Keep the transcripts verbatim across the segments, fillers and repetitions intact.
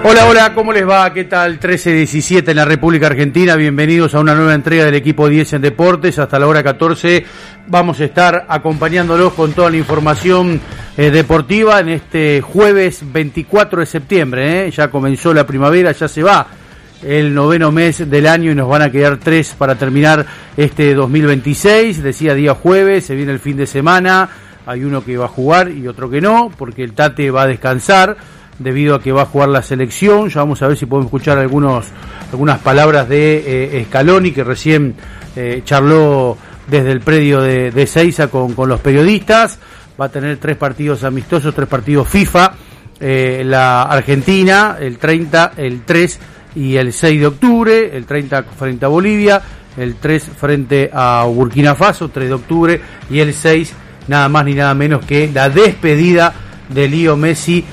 Hola, hola, ¿cómo les va? ¿Qué tal? trece diecisiete en la República Argentina. Bienvenidos a una nueva entrega del equipo diez en Deportes. Hasta la hora catorce vamos a estar acompañándolos con toda la información eh, deportiva en este jueves veinticuatro de septiembre. ¿eh? Ya comenzó la primavera, ya se va el noveno mes del año y nos van a quedar tres para terminar este dos mil veintiséis. Decía día jueves, se viene el fin de semana. Hay uno que va a jugar y otro que no, porque el Tate va a descansar debido a que va a jugar la selección. Ya vamos a ver si podemos escuchar algunos algunas palabras de eh, Scaloni, que recién eh, charló desde el predio de, de Seiza con, con los periodistas. Va a tener tres partidos amistosos, tres partidos FIFA, eh, la Argentina, el treinta, el tres y el seis de octubre, el treinta frente a Bolivia, el tres frente a Burkina Faso, tres de octubre, y el seis nada más ni nada menos que la despedida de Leo Messi,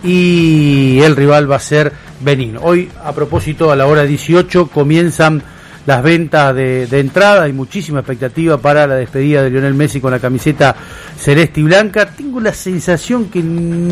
y el rival va a ser Benín. Hoy, a propósito, a la hora dieciocho comienzan las ventas de, de entrada. Hay muchísima expectativa para la despedida de Lionel Messi con la camiseta celeste y blanca. Tengo la sensación que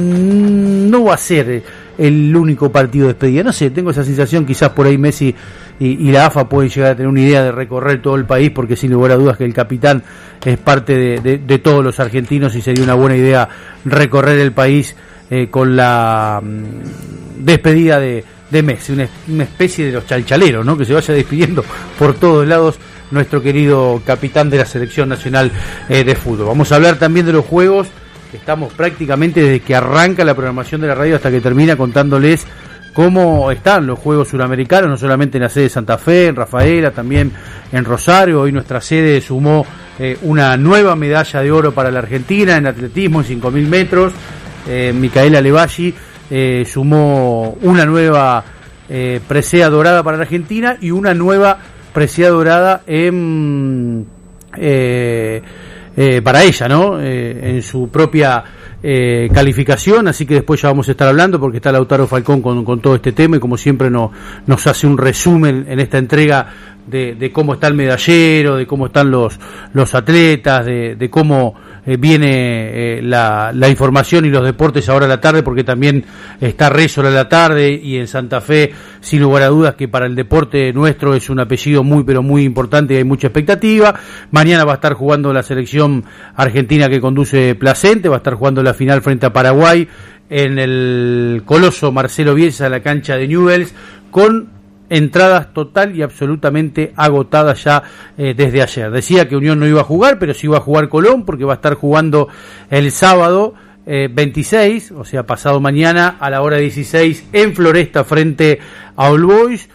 no va a ser el único partido de despedida. No sé, tengo esa sensación. Quizás por ahí Messi y, y la A F A pueden llegar a tener una idea de recorrer todo el país, porque sin lugar a dudas que el capitán es parte de, de, de todos los argentinos y sería una buena idea recorrer el país Eh, con la mm, despedida de, de Messi, una, una especie de los chalchaleros, ¿no? Que se vaya despidiendo por todos lados nuestro querido capitán de la selección nacional eh, de fútbol. Vamos a hablar también de los juegos. Estamos prácticamente desde que arranca la programación de la radio hasta que termina contándoles cómo están los juegos suramericanos, no solamente en la sede de Santa Fe, en Rafaela, también en Rosario. Hoy nuestra sede sumó eh, una nueva medalla de oro para la Argentina en atletismo en cinco mil metros. Eh, Micaela Levalli eh, sumó una nueva eh, presea dorada para la Argentina y una nueva presea dorada en, eh, eh, para ella, ¿no? Eh, en su propia eh, calificación, así que después ya vamos a estar hablando, porque está Lautaro Falcón con, con todo este tema y como siempre no, nos hace un resumen en esta entrega de, de cómo está el medallero, de cómo están los, los atletas, de, de cómo Eh, viene eh, la, la información y los deportes ahora a la tarde, porque también está Resol a la tarde, y en Santa Fe, sin lugar a dudas que para el deporte nuestro es un apellido muy pero muy importante y hay mucha expectativa. Mañana va a estar jugando la selección argentina que conduce Placente, va a estar jugando la final frente a Paraguay en el coloso Marcelo Bielsa, en la cancha de Newell's, con entradas total y absolutamente agotadas ya eh, desde ayer. Decía que Unión no iba a jugar, pero sí iba a jugar Colón, porque va a estar jugando el sábado eh, veintiséis, o sea, pasado mañana a la hora dieciséis en Floresta frente a All Boys,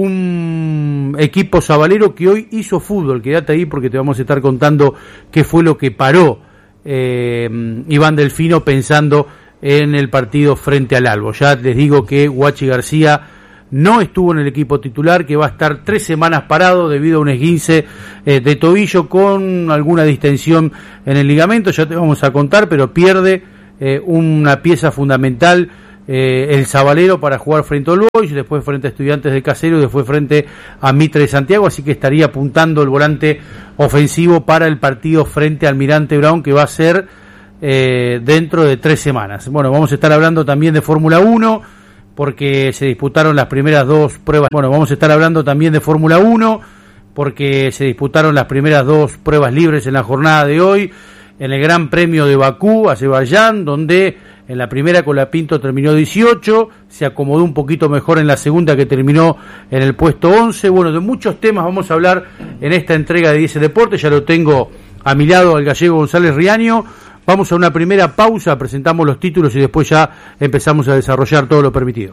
un equipo sabalero que hoy hizo fútbol. Quédate ahí porque te vamos a estar contando qué fue lo que paró eh, Iván Delfino pensando en el partido frente al Albo. Ya les digo que Guachi García no estuvo en el equipo titular, que va a estar tres semanas parado debido a un esguince eh, de tobillo con alguna distensión en el ligamento. Ya te vamos a contar, pero pierde eh, una pieza fundamental eh, el sabalero para jugar frente a All Boys, después frente a Estudiantes de Casero y después frente a Mitre de Santiago, así que estaría apuntando el volante ofensivo para el partido frente a Almirante Brown, que va a ser eh, dentro de tres semanas. Bueno, vamos a estar hablando también de Fórmula uno, porque se disputaron las primeras dos pruebas. Bueno, vamos a estar hablando también de Fórmula uno, porque se disputaron las primeras dos pruebas libres en la jornada de hoy, en el Gran Premio de Bakú, Azerbaiyán, donde en la primera Colapinto terminó dieciocho, se acomodó un poquito mejor en la segunda, que terminó en el puesto once. Bueno, de muchos temas vamos a hablar en esta entrega de diez Deportes. Ya lo tengo a mi lado al gallego González Riaño. Vamos a una primera pausa, presentamos los títulos y después ya empezamos a desarrollar todo lo permitido.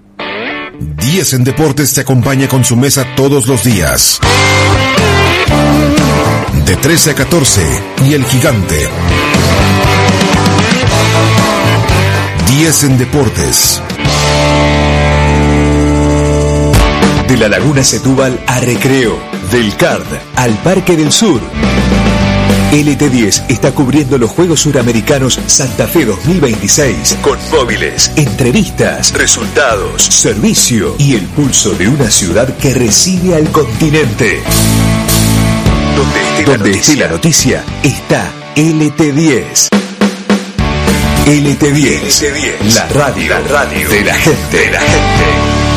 diez en Deportes te acompaña con su mesa todos los días. De trece a catorce, y El Gigante. diez en Deportes. De la Laguna Setúbal a Recreo, del C A R D al Parque del Sur. L T diez está cubriendo los Juegos Suramericanos Santa Fe dos mil veintiséis con móviles, entrevistas, resultados, servicio y el pulso de una ciudad que recibe al continente. Donde esté, Donde la, noticia. esté la noticia, está L T diez. L T diez, la radio, la radio de la gente, de la gente.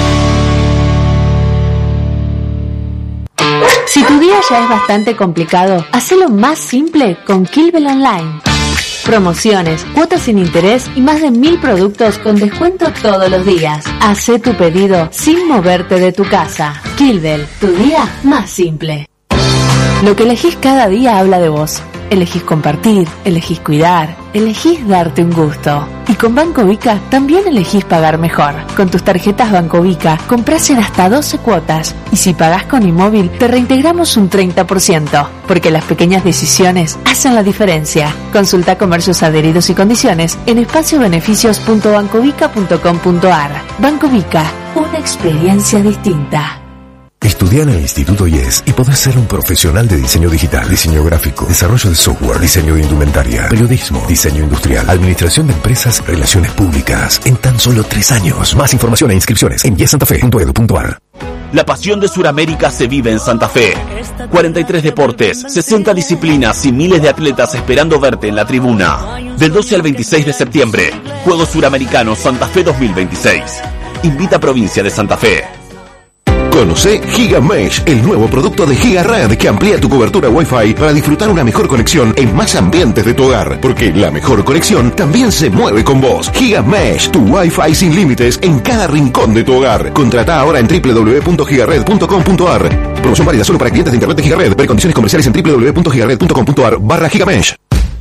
Si tu día ya es bastante complicado, hacelo más simple con Kilvel Online. Promociones, cuotas sin interés y más de mil productos con descuento todos los días. Hacé tu pedido sin moverte de tu casa. Kilvel, tu día más simple. Lo que elegís cada día habla de vos. Elegís compartir, elegís cuidar, elegís darte un gusto. Y con Banco Vica también elegís pagar mejor. Con tus tarjetas Banco Vica comprás en hasta doce cuotas. Y si pagás con Inmóvil, te reintegramos un treinta por ciento. Porque las pequeñas decisiones hacen la diferencia. Consulta comercios adheridos y condiciones en espacio beneficios punto bancovica punto com punto a r. Banco Vica, una experiencia distinta. Estudia en el Instituto IES y podrás ser un profesional de diseño digital, diseño gráfico, desarrollo de software, diseño de indumentaria, periodismo, diseño industrial, administración de empresas, relaciones públicas, en tan solo tres años. Más información e inscripciones en ies santa fe punto edu punto a r. La pasión de Sudamérica se vive en Santa Fe. cuarenta y tres deportes, sesenta disciplinas y miles de atletas esperando verte en la tribuna. Del doce al veintiséis de septiembre, Juegos Suramericanos Santa Fe dos mil veintiséis. Invita a Provincia de Santa Fe. Conoce GigaMesh, el nuevo producto de GigaRed que amplía tu cobertura Wi-Fi para disfrutar una mejor conexión en más ambientes de tu hogar, porque la mejor conexión también se mueve con vos. GigaMesh, tu Wi-Fi sin límites en cada rincón de tu hogar. Contrata ahora en doble u doble u doble u punto gigared punto com punto a r. Promoción válida solo para clientes de internet de GigaRed. Ver condiciones comerciales en doble u doble u doble u punto gigared punto com punto a r barra GigaMesh.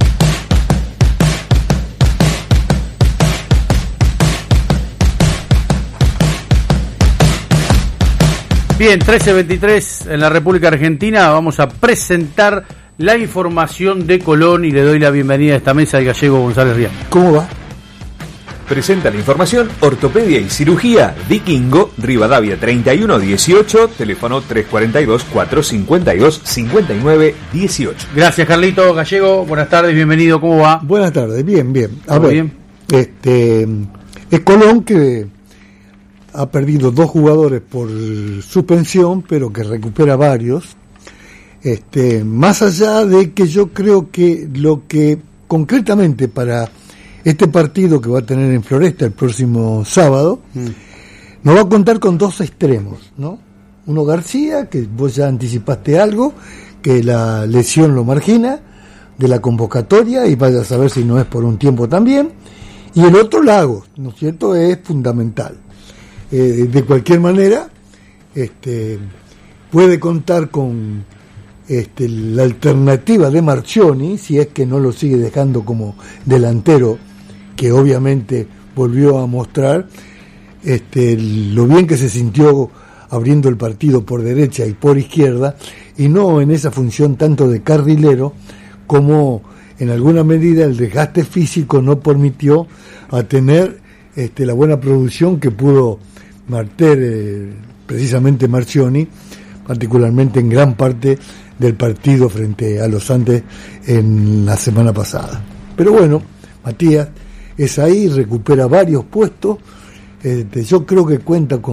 Bien, trece veintitrés en la República Argentina. Vamos a presentar la información de Colón y le doy la bienvenida a esta mesa al gallego González Rial. ¿Cómo va? Presenta la información Ortopedia y Cirugía Vikingo, Rivadavia treinta y uno dieciocho, teléfono tres cuatro dos, cuatro cinco dos, cinco nueve uno ocho. Gracias, Carlito. Gallego, buenas tardes, bienvenido, ¿cómo va? Buenas tardes, bien, bien. A ¿Todo ver, bien? Este, es Colón que ha perdido dos jugadores por suspensión, pero que recupera varios. Este, más allá de que yo creo que lo que concretamente para este partido que va a tener en Floresta el próximo sábado, mm. nos va a contar con dos extremos, ¿no? Uno García, que vos ya anticipaste algo, que la lesión lo margina de la convocatoria y vaya a saber si no es por un tiempo también, y el otro Lagos, ¿no es cierto?, es fundamental. Eh, de cualquier manera, este, puede contar con este, la alternativa de Marchioni, si es que no lo sigue dejando como delantero, que obviamente volvió a mostrar este, lo bien que se sintió abriendo el partido por derecha y por izquierda, y no en esa función tanto de carrilero, como en alguna medida el desgaste físico no permitió a tener este, la buena producción que pudo Marter, eh, precisamente Marchioni, particularmente en gran parte del partido frente a los Andes en la semana pasada. Pero bueno, Matías es ahí, recupera varios puestos, este, yo creo que cuenta con